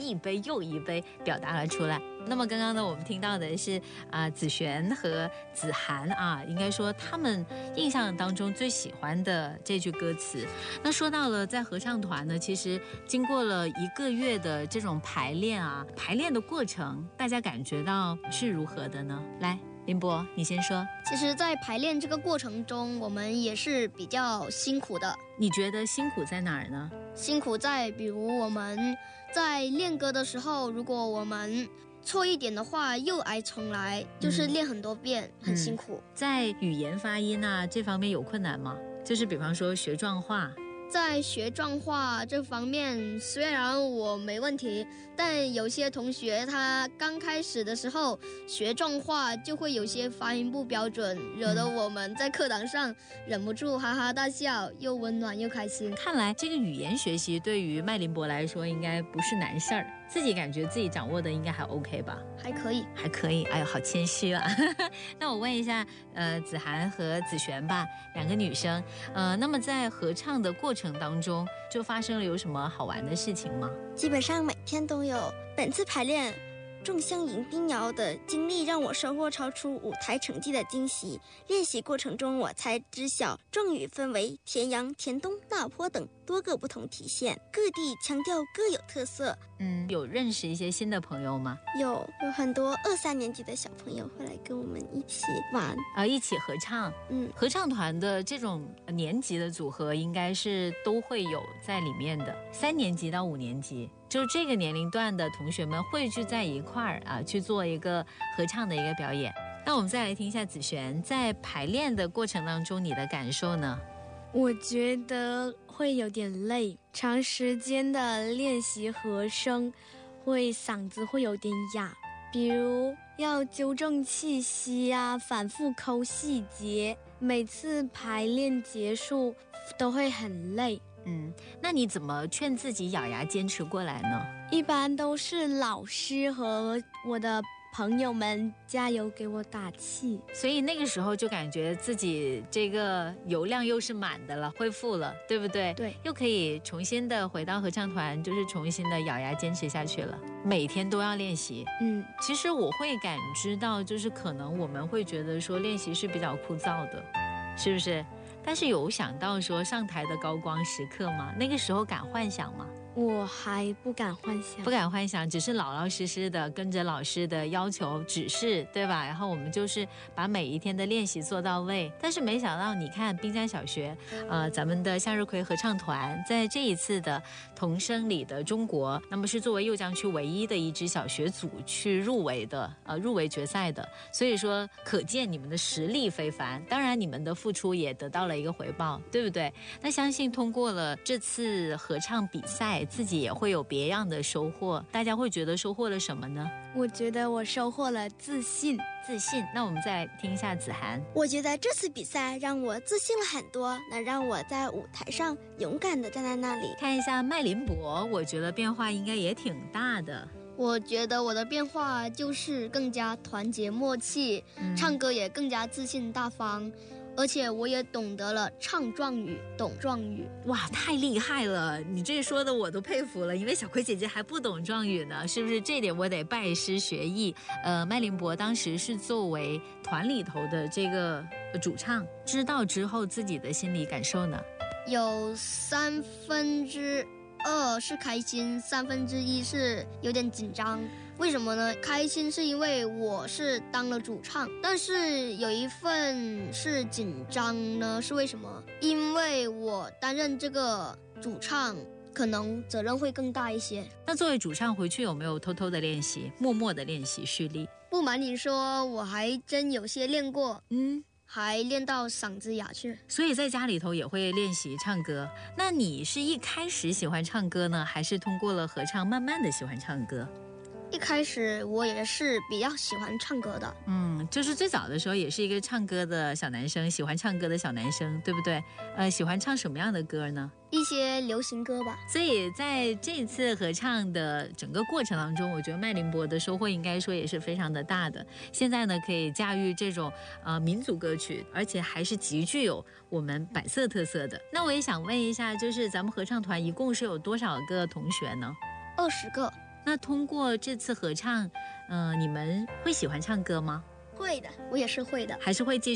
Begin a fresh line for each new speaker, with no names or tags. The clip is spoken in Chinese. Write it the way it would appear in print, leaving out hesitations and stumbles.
一杯又一杯表达了出来。那么刚刚呢，我们听到的是子璇和子涵应该说他们印象当中最喜欢的这句歌词。那说到了在合唱团呢，其实经过了1个月的这种排练排练的过程，大家感觉到是如何的呢？来，林博，你先说。
其实在排练这个过程中，我们也是比较辛苦的。
你觉得辛苦在哪儿呢？
辛苦在比如我们在练歌的时候，如果我们错一点的话又挨重来，就是练很多遍，很辛苦。
在语言发音这方面有困难吗？就是比方说学壮话。
在学壮话这方面，虽然我没问题，但有些同学他刚开始的时候学壮话就会有些发音不标准，惹得我们在课堂上忍不住哈哈大笑，又温暖又开心。
看来这个语言学习对于麦林博来说应该不是难事儿，自己感觉自己掌握的应该还 OK 吧？
还可以，
还可以。哎呦，好谦虚啊！那我问一下，子涵和子璇吧，2个女生，那么在合唱的过程当中，就发生了有什么好玩的事情吗？
基本上每天都有。本次排练众香迎宾谣的经历让我收获超出舞台成绩的惊喜。练习过程中，我才知晓壮语分为田阳、田东、那坡等多个不同体现，各地腔调各有特色。
有认识一些新的朋友吗？
有很多2、3年级的小朋友会来跟我们一起玩
一起合唱。合唱团的这种年级的组合应该是都会有在里面的，3年级到5年级。就这个年龄段的同学们汇聚在一块儿去做一个合唱的一个表演。那我们再来听一下子璇，在排练的过程当中你的感受呢？
我觉得会有点累，长时间的练习和声嗓子会有点哑，比如要纠正气息反复抠细节，每次排练结束都会很累。
那你怎么劝自己咬牙坚持过来呢？
一般都是老师和我的朋友们加油给我打气，
所以那个时候就感觉自己这个油量又是满的了，恢复了，对不对？
对，
又可以重新的回到合唱团，就是重新的咬牙坚持下去了，每天都要练习。其实我会感知到，就是可能我们会觉得说练习是比较枯燥的，是不是？但是有想到说上台的高光时刻吗？那个时候敢幻想吗？
我还不敢幻想，
不敢幻想，只是老老实实的跟着老师的要求指示，对吧？然后我们就是把每一天的练习做到位。但是没想到，你看滨江小学，咱们的向日葵合唱团在这一次的童声里的中国，那么是作为右江区唯一的一支小学组去入围的，入围决赛的。所以说，可见你们的实力非凡。当然，你们的付出也得到了一个回报，对不对？那相信通过了这次合唱比赛，自己也会有别样的收获。大家会觉得收获了什么呢？
我觉得我收获了自信。
那我们再来听一下子涵。
我觉得这次比赛让我自信了很多，能让我在舞台上勇敢地站在那里。
看一下麦林博，我觉得变化应该也挺大的。
我觉得我的变化就是更加团结默契，唱歌也更加自信大方，而且我也懂得了唱壮语、懂壮语。
哇，太厉害了！你这说的我都佩服了，因为小葵姐姐还不懂壮语呢，是不是？这点我得拜师学艺。麦林博当时是作为团里头的这个主唱，知道之后自己的心理感受呢？
有2/3是开心，1/3是有点紧张。为什么呢？开心是因为我是当了主唱，但是有一份是紧张呢，是为什么？因为我担任这个主唱，可能责任会更大一些。
那作为主唱回去有没有偷偷的练习，默默的练习蓄力？
不瞒你说，我还真有些练过。还练到嗓子哑去，
所以在家里头也会练习唱歌。那你是一开始喜欢唱歌呢，还是通过了合唱慢慢的喜欢唱歌？
一开始我也是比较喜欢唱歌的，
就是最早的时候也是一个唱歌的小男生，喜欢唱歌的小男生，对不对？喜欢唱什么样的歌呢？
一些流行歌吧。
所以在这一次合唱的整个过程当中，我觉得麦林博的收获应该说也是非常的大的。现在呢，可以驾驭这种民族歌曲，而且还是极具有我们百色特色的。那我也想问一下，就是咱们合唱团一共是有多少个同学呢？
20个。
那通过这次合唱，你们会喜欢唱歌吗？
会的，我也是会的。
还是会继续